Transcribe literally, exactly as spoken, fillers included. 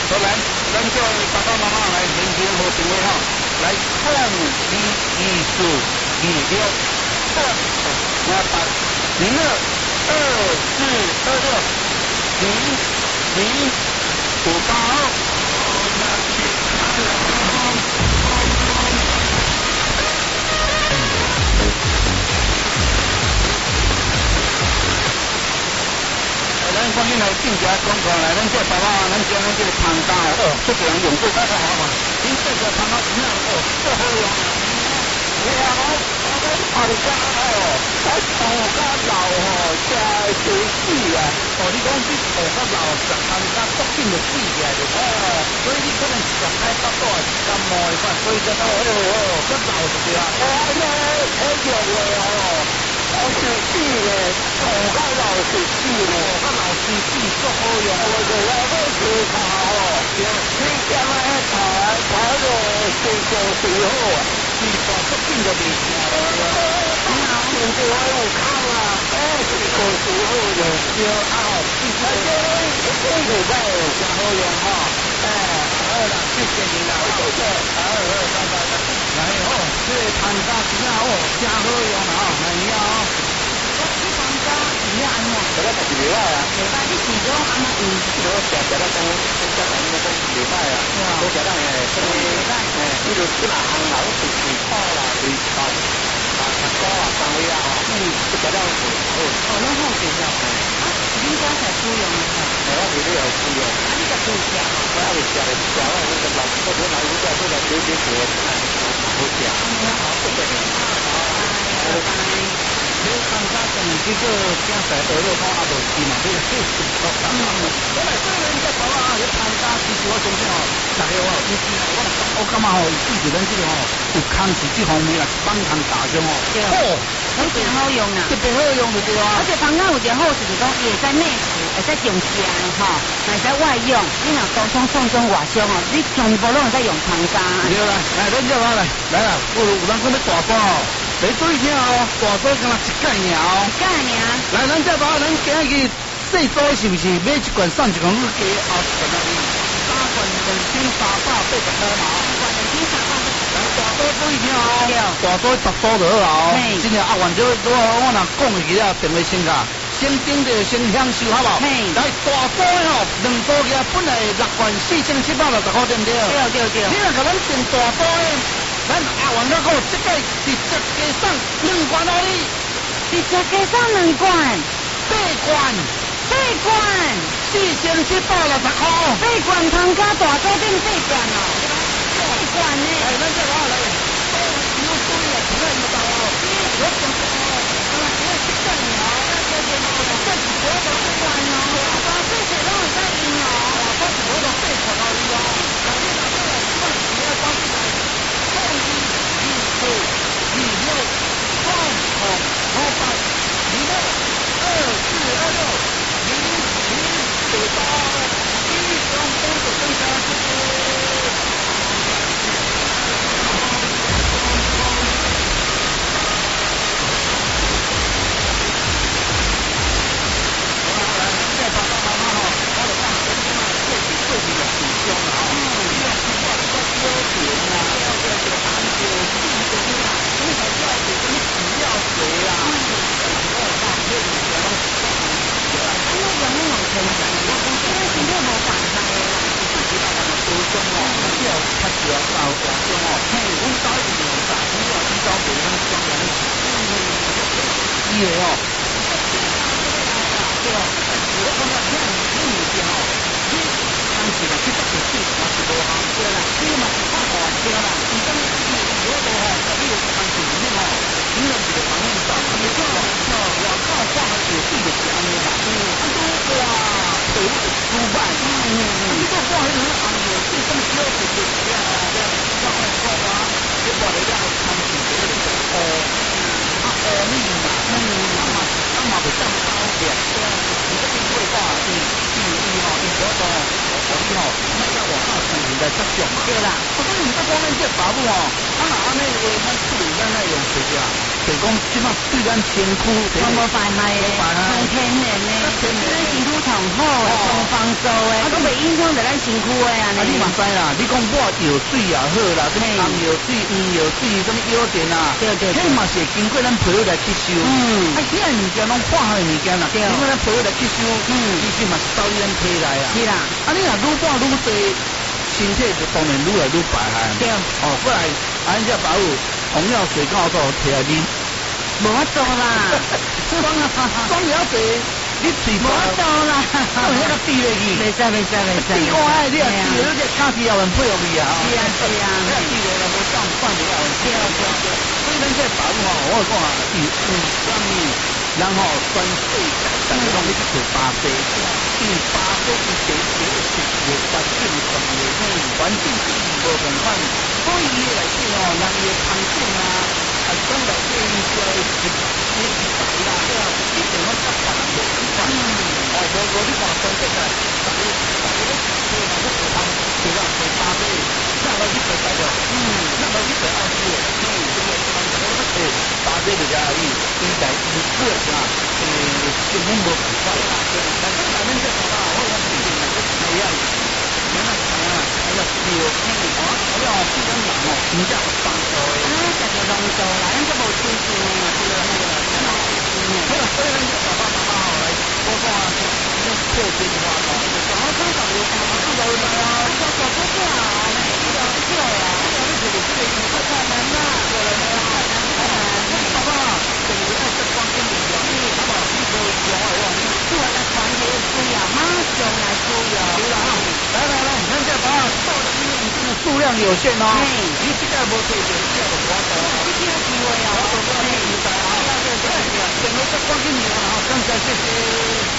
好来，咱叫爸爸妈妈来认真好定位哈，来控制艺术艺六，二八八零二二四二六零零五八二。咱欢迎来进家广告来，咱这爸爸，咱这咱这个汤家哦，这个人用过大家好嘛，您这个汤家怎么样哦？这好用啊！你好，我哋家哦，我土家老哦，真水死啊！哦，你讲这土家老食汤家足紧就死起来就哦，所以你可能食太多多啊，感冒的款，所以就到哦哦，这老就对啊。哦，那好用的哦。我是死嘞，土家老是死嘞，土家老是死足好用，我就要好吃它哦。你讲啊，炒啊炒着水就水好啊，你大足紧就袂成了。你好，现在我有空啊，哎，水果水好用，对啊，而且这个礼拜真好用哈，哎，好啦，谢谢你啦，谢谢，好好，拜拜。来哦，这汤家真好，真好用啊，来你好。我去汤家怎么安哦？这个就是礼拜啊。礼拜你是讲安那用？我食食了讲，讲讲安尼讲礼拜啊。我食了诶，这个诶，你就几若行啦，我是四块啦，二块，啊，十块啊，三位啊，嗯，这食了是好。哦，那好食了。啊，你家才煮用的哈？哎，我是你有煮用。啊，你家煮食嘛？我还是食的食，我那个老，我我老人家都来留点给我看，好食。嗯，好，谢谢你。好，拜拜。你看家等这个现在俄罗斯阿多西嘛，这个这是不错。嗯，本来这个人家讲啊，你看家其实我相信哦，大家哦，你知我我感觉哦，自己人这个哦，有康体这方面啊，是帮忙大众哦。对。哦，很真好用啊。特别好用的对啊。而且汤家有一个好处是讲，也在内食，也在用食的哈，也在外用。你若高中、上中、外中哦，你全部拢在用汤家。对啦，来，咱叫他来，来啦，有有人讲要大包哦。你注意听哦，大嫂敢若一盖尔哦，一盖尔。来，咱这把咱今日细组是不是买一罐送一罐去加后一罐啊？三罐两千三百八十块嘛，三罐两千三百八十。来，大嫂注意听哦，大嫂十组就好啊哦。真正啊，原这我我若讲起啊，电话先卡，先顶着先享受好不好？来，大嫂吼，两组价本来六罐四千七百六十块，对不对？对对对。你若甲咱订大嫂的。咱阿元哥讲，这个直接加送两罐哦，你直接加送两罐，八罐，八罐，四千七百六十块，八罐汤加大桌顶八罐哦，八罐呢？来，咱再拿来，哦，有水啊，现在有到哦，我讲说哦，啊，我七罐了，那这边哦，这是我的八罐哦，啊，这些都有在用哦，我是我的八罐而已哦，那你拿过来，我是我的八罐。二六三五五八零六二四二六零零九八一双工作增加谢谢。再把爸爸妈妈哈，我的爸爸跟妈妈过去过去的挺凶的啊，你要去挂个标点啊，要这个安全性的啊，你还要给什么洗药水啦？我爸这里全都是啊，那个那种天然的，我讲这个是没有办法的啦，自己爸爸的高中哦，要他只要到高中哦，嘿，我早一点早，你要提早给他们装的那个，嗯，也哦。对哦，我讲了，你你物件哦，你当时啦，去得着水嘛是无效，对啦，你嘛是看好对啦，你讲你如果无效，你有当时里面哦，你若是个防疫罩，你讲哦，外口放了水水就是安尼啦，嗯，啊都哇，水就出版，嗯嗯嗯，你讲放迄种红油水，这么少水就这样啊，这样，这样讲啊，你把人家当时这个哦，啊哦你嘛，嗯，啊嘛啊嘛不像高点，对啊，你这边绘画，你你你哈，你佛说哦，我你哈，那个我告诉你。 在作dụng嘛。 对啦， 所以唔得講咱這爸母哦，啊那安尼話咱處理咱來用水啊，就講即馬對咱身軀， 我無妨害嘅，係天然嘅，咱身軀同好嘅，同方做嘅，啊，都袂影響到咱身軀嘅啊。 啊，你嘛知啦，你講我藥水也好啦，什麼紅藥水、黃藥水，什麼藥店啊， 對對， 迄嘛是經過咱皮膚來吸收。嗯，啊，遐物件攏化學物件啦，經過咱皮膚來吸收，嗯，其實嘛是走入咱體內啊。 是啦， 啊，你若愈補愈多，身體就當然愈來愈白啊。 對， 哦，過來，咱這保有紅藥水膏都摕來啉。 無法度啦， 光光了水，你嘴巴無法度啦， 我迄個滴落去， 袂使袂使袂使， 滴我愛你啊，滴了你卡子也很配合你啊， 是啊是啊， 你滴了了無當飯了， 對對對， 所以咱這保護吼，我講啊，伊嗯，什麼，然後全世界大家攏去去巴西，因為巴西伊地地是個環境上的環境無共款，所以伊來講哦，人伊環境啊。啊，講到這一些是是是白啦，對啊，一定要較白的情況。嗯，哦，無無你看全世界，大家大家都去嘛，都去通，去啦，去巴西，那麼去去大陸，嗯，那麼去去澳洲，嗯，這個他們大家都去巴西國家而已，伊在伊過啥，呃，成本無咁高啦，對，但是咱們這個啊，我講一定係這樣，你看看啊，哎呀，是哦，嗯，啊，我講這種人哦，真正有幫助的。 就係long做啦，咱都無天線嘅，係啦係啦，真係冇天線嘅。 好啦，所以咱爸爸媽媽後來我講啊，你破冰花講， 我講就要講，我講就要講，我講就講啊，你呢個呢個啊，呢個呢個呢個不可能啦，不可能啦， 你爸爸等於愛在光跟你講，你爸爸你說講話話， 做來傳遞需要，馬上來需要， 對啦，來來來，咱這爸爸到的因為你數量有限哦，你這個無退掉，這個我走， 這個機會啊， 我走過來，你在啊，對對對，等於在光跟你講，好，感謝謝謝。